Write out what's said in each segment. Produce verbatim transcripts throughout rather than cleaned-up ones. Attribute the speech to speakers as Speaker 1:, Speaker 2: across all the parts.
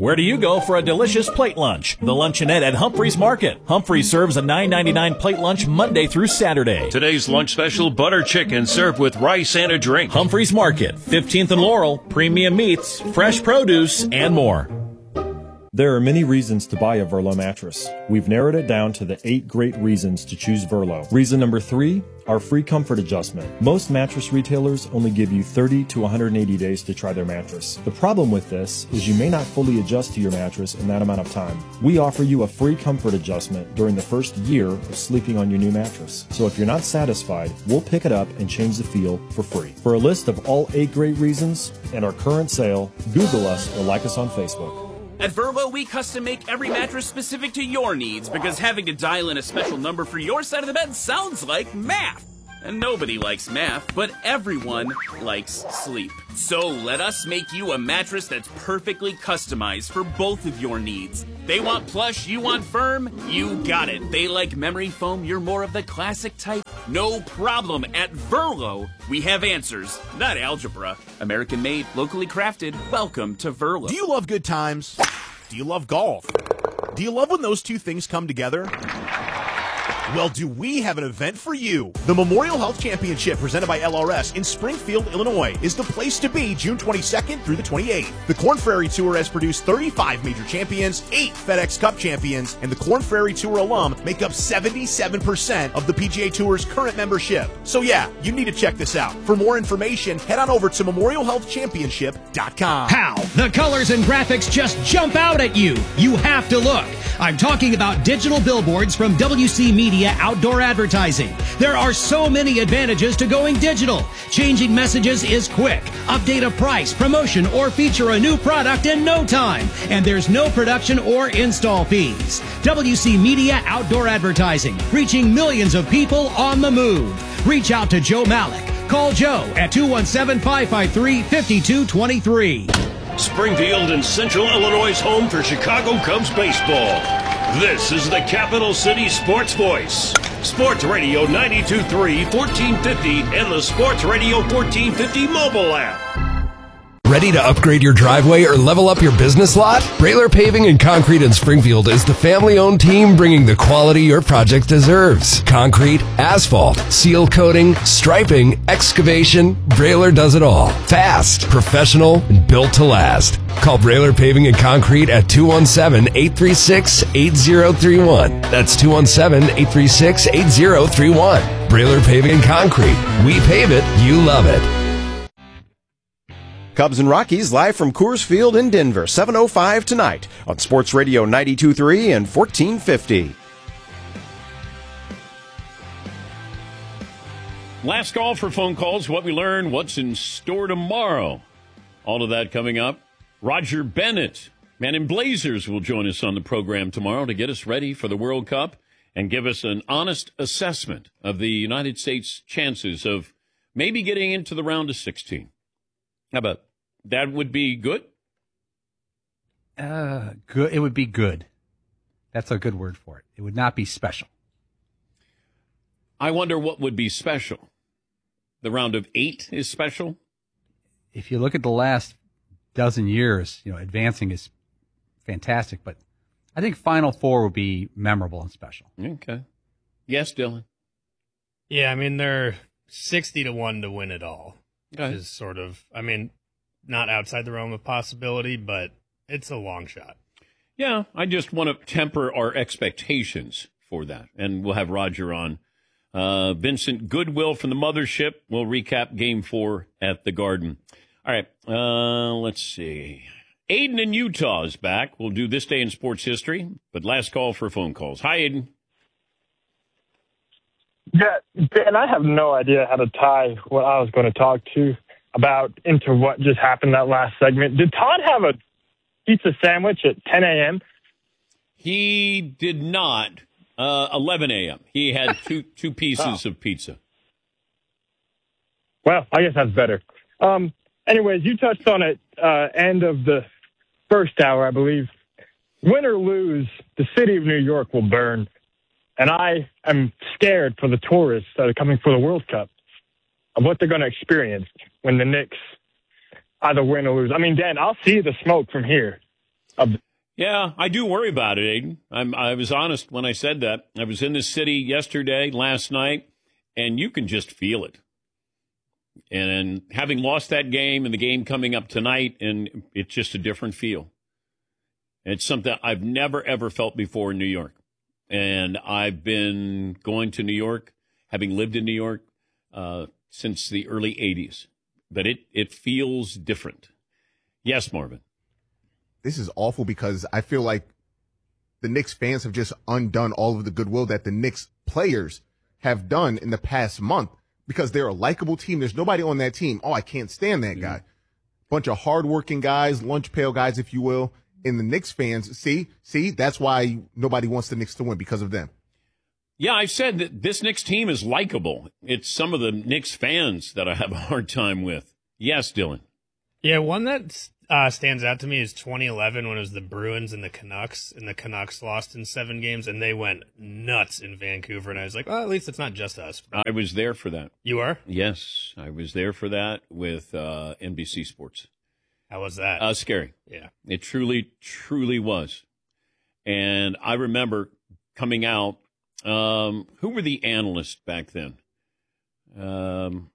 Speaker 1: Where do you go for a delicious plate lunch? The Luncheonette at Humphreys Market. Humphreys serves a nine ninety-nine plate lunch Monday through Saturday.
Speaker 2: Today's lunch special, butter chicken served with rice and a drink.
Speaker 1: Humphreys Market, fifteenth and Laurel, premium meats, fresh produce, and more.
Speaker 3: There are many reasons to buy a Verlo mattress. We've narrowed it down to the eight great reasons to choose Verlo. Reason number three, our free comfort adjustment. Most mattress retailers only give you thirty to one hundred eighty days to try their mattress. The problem with this is you may not fully adjust to your mattress in that amount of time. We offer you a free comfort adjustment during the first year of sleeping on your new mattress. So if you're not satisfied, we'll pick it up and change the feel for free. For a list of all eight great reasons and our current sale, Google us or like us on Facebook.
Speaker 4: At Verlo, we custom make every mattress specific to your needs because having to dial in a special number for your side of the bed sounds like math. And nobody likes math, but everyone likes sleep. So let us make you a mattress that's perfectly customized for both of your needs. They want plush, you want firm, you got it. They like memory foam, you're more of the classic type. No problem. At Verlo, we have answers, not algebra. American made, locally crafted. Welcome to Verlo.
Speaker 5: Do you love good times? Do you love golf? Do you love when those two things come together? Well, do we have an event for you? The Memorial Health Championship presented by L R S in Springfield, Illinois is the place to be June twenty-second through the twenty-eighth. The Korn Ferry Tour has produced thirty-five major champions, eight FedEx Cup champions, and the Korn Ferry Tour alum make up seventy-seven percent of the P G A Tour's current membership. So yeah, you need to check this out. For more information, head on over to memorial health championship dot com.
Speaker 6: How? The colors and graphics just jump out at you. You have to look. I'm talking about digital billboards from W C Media Outdoor Advertising. There are so many advantages to going digital. Changing messages is quick. Update a price, promotion, or feature a new product in no time. And there's no production or install fees. W C Media Outdoor Advertising, reaching millions of people on the move. Reach out to Joe Malik. Call Joe at two one seven, five five three, five two two three.
Speaker 2: Springfield and Central Illinois' home for Chicago Cubs baseball. This is the Capital City Sports Voice. Sports Radio ninety-two point three, fourteen fifty, and the Sports Radio fourteen fifty mobile app.
Speaker 7: Ready to upgrade your driveway or level up your business lot? Brailer Paving and Concrete in Springfield is the family-owned team bringing the quality your project deserves. Concrete, asphalt, seal coating, striping, excavation, Brailer does it all. Fast, professional, and built to last. Call Brailer Paving and Concrete at two one seven, eight three six, eight zero three one. That's two one seven, eight three six, eight zero three one. Brailer Paving and Concrete. We pave it, you love it.
Speaker 8: Cubs and Rockies live from Coors Field in Denver, seven oh five tonight on Sports Radio ninety-two point three and fourteen fifty.
Speaker 9: Last call for phone calls, what we learn, what's in store tomorrow. All of that coming up. Roger Bennett, Man in Blazers, will join us on the program tomorrow to get us ready for the World Cup and give us an honest assessment of the United States' chances of maybe getting into the round of sixteen. How about that? Would be good?
Speaker 10: Uh, good. It would be good. That's a good word for it. It would not be special.
Speaker 9: I wonder what would be special. The round of eight is special?
Speaker 10: If you look at the last dozen years, you know, advancing is fantastic, but I think Final Four would be memorable and special.
Speaker 9: Okay. Yes, Dylan?
Speaker 11: Yeah, I mean, they're sixty to one to win it all.
Speaker 9: Okay.
Speaker 11: Is sort of, I mean, not outside the realm of possibility, but it's a long shot.
Speaker 9: Yeah, I just want to temper our expectations for that. And we'll have Roger on. Uh, Vincent Goodwill from the Mothership will recap game four at the Garden. All right, uh, let's see. Aiden in Utah is back. We'll do This Day in Sports History, but last call for phone calls. Hi, Aiden.
Speaker 12: Yeah, Dan, I have no idea how to tie what I was going to talk to about into what just happened that last segment. Did Todd have a pizza sandwich at ten a.m.?
Speaker 9: He did not. Uh, eleven a.m. He had two two pieces oh. of pizza.
Speaker 12: Well, I guess that's better. Um, anyways, you touched on it uh, end of the first hour, I believe. Win or lose, the city of New York will burn. And I am scared for the tourists that are coming for the World Cup of what they're going to experience when the Knicks either win or lose. I mean, Dan, I'll see the smoke from here. of.
Speaker 9: Yeah, I do worry about it, Aiden. I'm, I was honest when I said that. I was in the city yesterday, last night, and you can just feel it. And having lost that game and the game coming up tonight, and it's just a different feel. It's something I've never, ever felt before in New York. And I've been going to New York, having lived in New York uh, since the early eighties. But it, it feels different. Yes, Marvin.
Speaker 5: This is awful because I feel like the Knicks fans have just undone all of the goodwill that the Knicks players have done in the past month because they're a likable team. There's nobody on that team. Oh, I can't stand that guy. Bunch of hardworking guys, lunch pail guys, if you will. And the Knicks fans, see, see, that's why nobody wants the Knicks to win, because of them.
Speaker 9: Yeah, I said that this Knicks team is likable. It's some of the Knicks fans that I have a hard time with. Yes, Dylan.
Speaker 11: Yeah, one that uh, stands out to me is twenty eleven when it was the Bruins and the Canucks, and the Canucks lost in seven games, and they went nuts in Vancouver. And I was like, well, at least it's not just us.
Speaker 9: I was there for that.
Speaker 11: You were?
Speaker 9: Yes, I was there for that with uh, N B C Sports.
Speaker 11: How was that?
Speaker 9: Uh, scary.
Speaker 11: Yeah.
Speaker 9: It truly, truly was. And I remember coming out, um, who were the analysts back then? Um,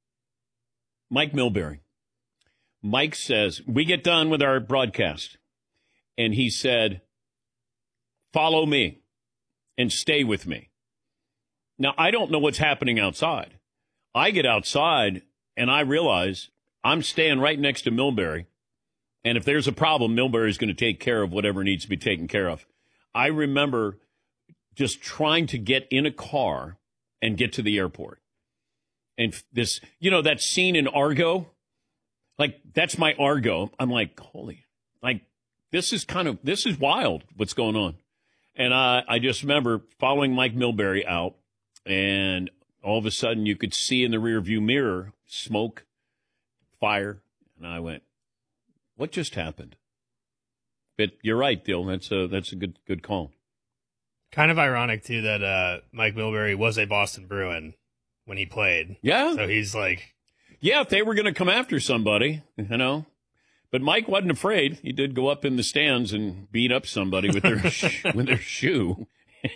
Speaker 9: Mike Milbury. Mike says, we get done with our broadcast. And he said, follow me and stay with me. Now, I don't know what's happening outside. I get outside and I realize I'm staying right next to Milbury, and if there's a problem, Milbury's going to take care of whatever needs to be taken care of. I remember just trying to get in a car and get to the airport. And this, you know, that scene in Argo, like, that's my Argo. I'm like, holy, like, this is kind of, this is wild what's going on. And I, I just remember following Mike Milbury out, and all of a sudden you could see in the rearview mirror smoke, fire, and I went, what just happened? But you're right, Dill. That's a that's a good good call.
Speaker 11: Kind of ironic too that uh, Mike Milbury was a Boston Bruin when he played.
Speaker 9: Yeah.
Speaker 11: So he's like,
Speaker 9: yeah, if they were going to come after somebody, you know. But Mike wasn't afraid. He did go up in the stands and beat up somebody with their sh- with their shoe.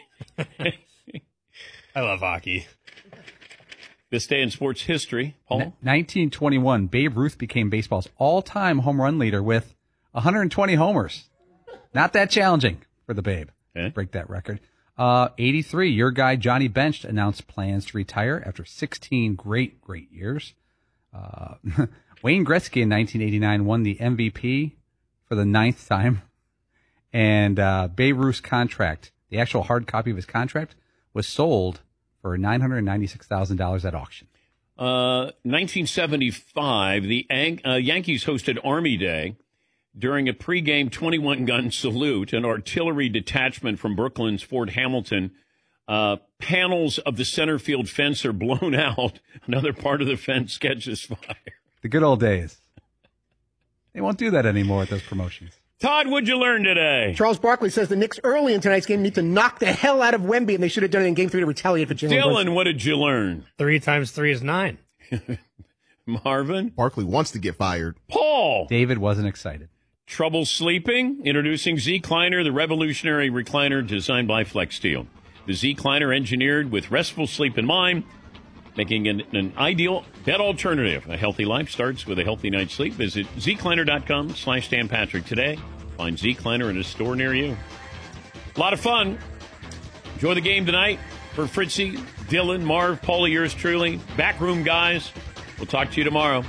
Speaker 11: I love hockey.
Speaker 9: This day in sports history, Paul?
Speaker 10: nineteen twenty-one, Babe Ruth became baseball's all-time home run leader with one hundred twenty homers. Not that challenging for the Babe
Speaker 9: okay.
Speaker 10: to break that record. Uh, eighty-three, your guy Johnny Bench announced plans to retire after sixteen great, great years. Uh, Wayne Gretzky in nineteen eighty-nine won the M V P for the ninth time. And uh, Babe Ruth's contract, the actual hard copy of his contract, was sold for nine hundred ninety-six thousand dollars at auction.
Speaker 9: Uh, nineteen seventy-five, the Yan- uh, Yankees hosted Army Day. During a pregame twenty-one gun salute, an artillery detachment from Brooklyn's Fort Hamilton, uh, panels of the center field fence are blown out. Another part of the fence catches fire.
Speaker 10: The good old days. They won't do that anymore at those promotions.
Speaker 9: Todd, what'd you learn today?
Speaker 13: Charles Barkley says the Knicks early in tonight's game need to knock the hell out of Wemby, and they should have done it in Game Three to retaliate for Jalen
Speaker 9: Dylan,
Speaker 13: Brunson.
Speaker 9: what did you learn?
Speaker 11: Three times three is nine.
Speaker 9: Marvin?
Speaker 5: Barkley wants to get fired.
Speaker 9: Paul?
Speaker 10: David wasn't excited.
Speaker 9: Trouble sleeping? Introducing Z-Cliner, the revolutionary recliner designed by Flex Steel. The Z-Cliner engineered with restful sleep in mind, making it an ideal bed alternative. A healthy life starts with a healthy night's sleep. Visit zcliner.com slash Dan Patrick today. Find Z-Cliner in a store near you. A lot of fun. Enjoy the game tonight. For Fritzy, Dylan, Marv, Paulie, yours truly. Backroom guys. We'll talk to you tomorrow.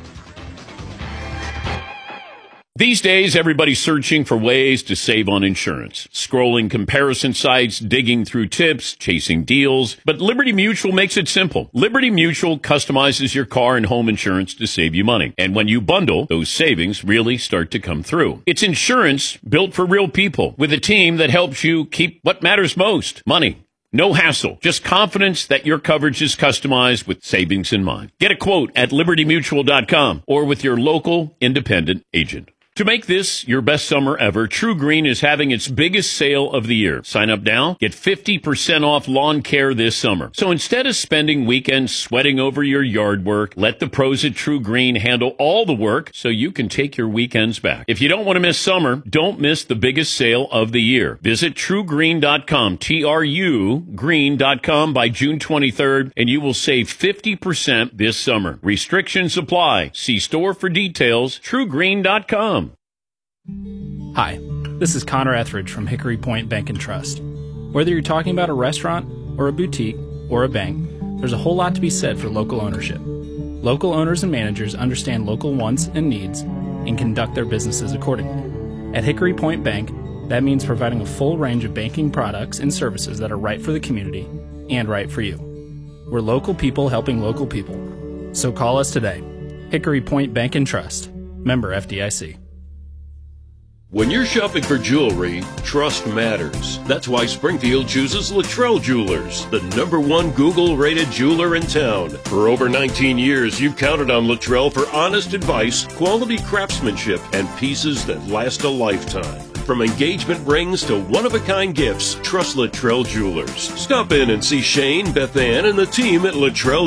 Speaker 9: These days, everybody's searching for ways to save on insurance. Scrolling comparison sites, digging through tips, chasing deals. But Liberty Mutual makes it simple. Liberty Mutual customizes your car and home insurance to save you money. And when you bundle, those savings really start to come through. It's insurance built for real people with a team that helps you keep what matters most, money. No hassle, just confidence that your coverage is customized with savings in mind. Get a quote at liberty mutual dot com or with your local independent agent. To make this your best summer ever, True Green is having its biggest sale of the year. Sign up now, get fifty percent off lawn care this summer. So instead of spending weekends sweating over your yard work, let the pros at True Green handle all the work so you can take your weekends back. If you don't want to miss summer, don't miss the biggest sale of the year. Visit true green dot com, T R U green dot com by June twenty-third, and you will save fifty percent this summer. Restrictions apply. See store for details, true green dot com.
Speaker 14: Hi, this is Connor Etheridge from Hickory Point Bank and Trust. Whether you're talking about a restaurant or a boutique or a bank, there's a whole lot to be said for local ownership. Local owners and managers understand local wants and needs and conduct their businesses accordingly. At Hickory Point Bank, that means providing a full range of banking products and services that are right for the community and right for you. We're local people helping local people. So call us today. Hickory Point Bank and Trust. Member F D I C.
Speaker 2: When you're shopping for jewelry, trust matters. That's why Springfield chooses Luttrell Jewelers, the number one Google-rated jeweler in town. For over nineteen years, you've counted on Luttrell for honest advice, quality craftsmanship, and pieces that last a lifetime. From engagement rings to one-of-a-kind gifts, trust Luttrell Jewelers. Stop in and see Shane, Beth Ann, and the team at Luttrell